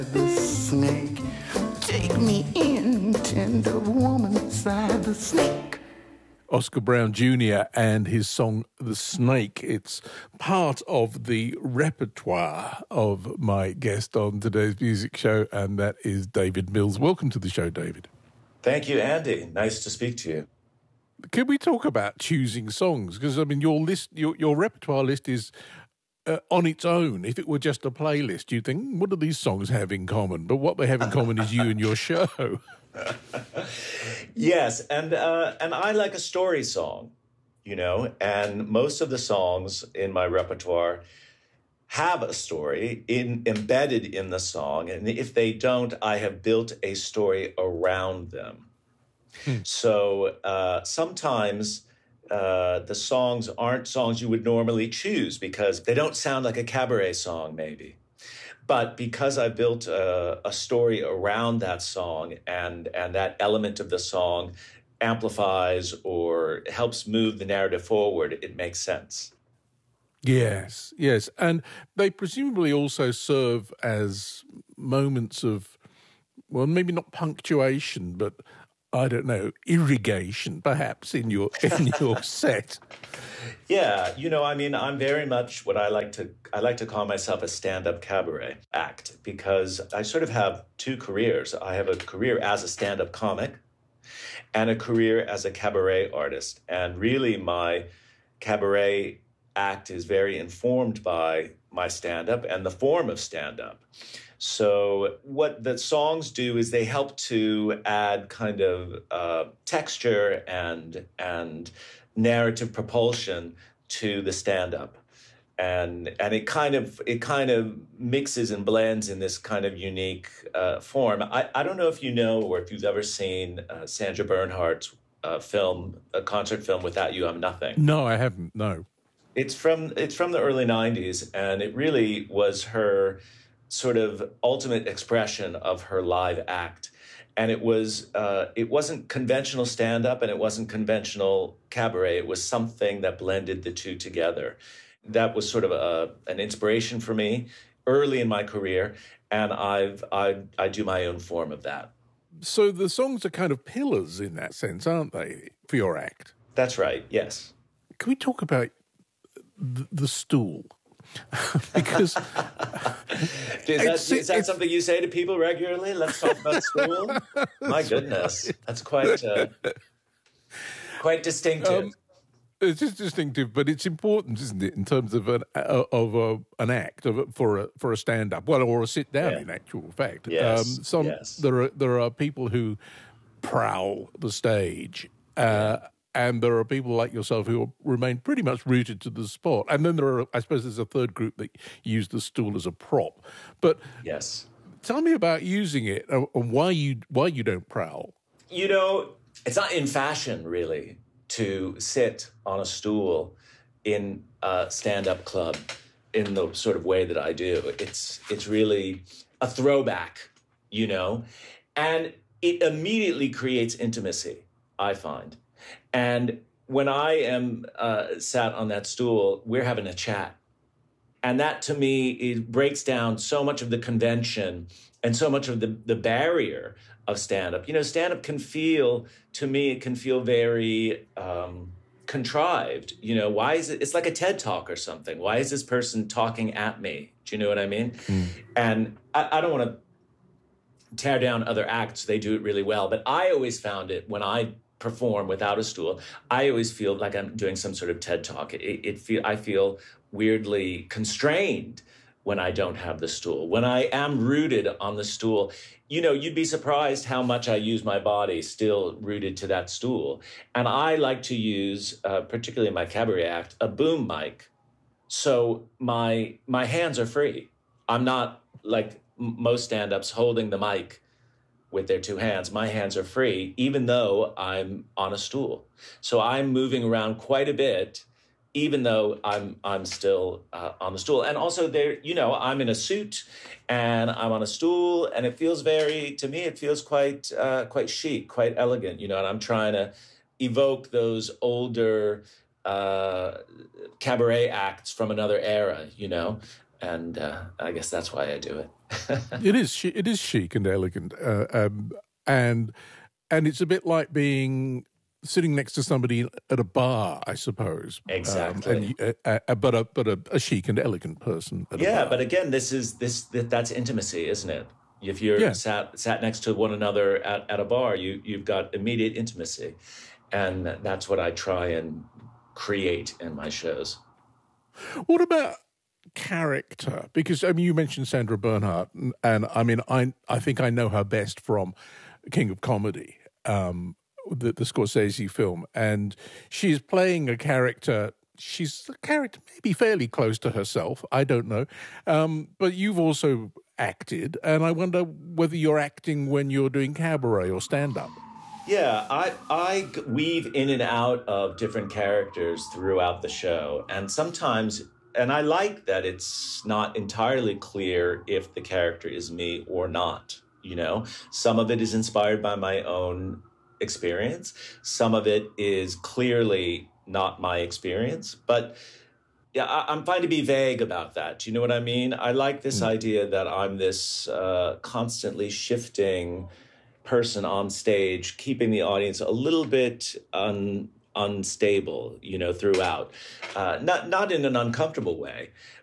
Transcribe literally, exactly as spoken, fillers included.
The snake, take me in, tender woman inside the snake. Oscar Brown Junior and his song The Snake. It's part of the repertoire of my guest on today's music show, and that is David Mills. Welcome to the show, David. Thank you, Andy. Nice to speak to you. Can we talk about choosing songs? Because, I mean, your list, your, your repertoire list is uh, on its own. If it were just a playlist, you'd think, what do these songs have in common? But what they have in common is you and your show. Yes, and uh, and I like a story song, you know, and most of the songs in my repertoire have a story in embedded in the song, and if they don't, I have built a story around them. Hmm. So uh, sometimes uh, the songs aren't songs you would normally choose because they don't sound like a cabaret song, maybe. But because I built a, a story around that song and, and that element of the song amplifies or helps move the narrative forward, it makes sense. Yes, yes. And they presumably also serve as moments of, well, maybe not punctuation, but I don't know, irrigation, perhaps, in your in your set. Yeah, you know, I mean, I'm very much what I like to I like to call myself a stand-up cabaret act because I sort of have two careers. I have a career as a stand-up comic and a career as a cabaret artist. And really, my cabaret act is very informed by my stand-up and the form of stand-up. So what the songs do is they help to add kind of uh, texture and and narrative propulsion to the stand-up, and and it kind of it kind of mixes and blends in this kind of unique uh, form. I, I don't know if you know or if you've ever seen uh, Sandra Bernhardt's uh, film, a concert film, Without You I'm Nothing. No, I haven't. No, it's from it's from the early nineties, and it really was her sort of ultimate expression of her live act. And it was uh, it wasn't conventional stand-up and it wasn't conventional cabaret. It was something that blended the two together. That was sort of a, an inspiration for me early in my career, and I've I I do my own form of that. So the songs are kind of pillars in that sense, aren't they, for your act? That's right, yes. Can we talk about the, the stool? Because is that, is that something you say to people regularly? Let's talk about school. My goodness, right. That's quite uh, quite distinctive. Um, it's just distinctive, but it's important, isn't it, in terms of an uh, of a, an act of, for a for a stand up, well, or a sit down. Yeah. In actual fact, yes. Um, some yes. there are there are people who prowl the stage. Uh, And there are people like yourself who remain pretty much rooted to the spot. And then there are, I suppose, there's a third group that use the stool as a prop. But yes, tell me about using it and why you why you don't prowl. You know, it's not in fashion, really, to sit on a stool in a stand-up club in the sort of way that I do. It's it's really a throwback, you know, and it immediately creates intimacy, I find. And when I am uh, sat on that stool, we're having a chat. And that, to me, it breaks down so much of the convention and so much of the, the barrier of stand-up. You know, stand-up can feel, to me, it can feel very um, contrived. You know, why is it? It's like a TED Talk or something. Why is this person talking at me? Do you know what I mean? Mm. And I, I don't want to tear down other acts. They do it really well. But I always found it when I perform without a stool, I always feel like I'm doing some sort of TED Talk. It, it feel I feel weirdly constrained when I don't have the stool. When I am rooted on the stool, you know, you'd be surprised how much I use my body still rooted to that stool. And I like to use, uh, particularly in my cabaret act, a boom mic. So my my hands are free. I'm not like most stand-ups holding the mic with their two hands. My hands are free, even though I'm on a stool. So I'm moving around quite a bit, even though I'm I'm still uh, on the stool. And also there, you know, I'm in a suit and I'm on a stool, and it feels very, to me, it feels quite uh, quite chic, quite elegant, you know, and I'm trying to evoke those older uh, cabaret acts from another era, you know. And uh, I guess that's why I do it. It is chi- it is chic and elegant, uh, um, and and it's a bit like being sitting next to somebody at a bar, I suppose. Exactly. Um, and, you- uh, uh, but a but a, a chic and elegant person. At a Yeah, bar. but again, this is this that, that's intimacy, isn't it? If you're Yeah. sat sat next to one another at, at a bar, you you've got immediate intimacy, and that's what I try and create in my shows. What about character? Because I mean, you mentioned Sandra Bernhard, and, and I mean, I I think I know her best from King of Comedy, um, the, the Scorsese film, and she's playing a character. She's a character maybe fairly close to herself. I don't know, um, but you've also acted, and I wonder whether you're acting when you're doing cabaret or stand up. Yeah, I I g- weave in and out of different characters throughout the show, and sometimes, and I like that it's not entirely clear if the character is me or not. You know, some of it is inspired by my own experience. Some of it is clearly not my experience, but yeah, I, I'm fine to be vague about that. Do you know what I mean? I like this idea that I'm this uh, constantly shifting person on stage, keeping the audience a little bit un, unstable, you know, throughout. Uh, not not in an uncomfortable way,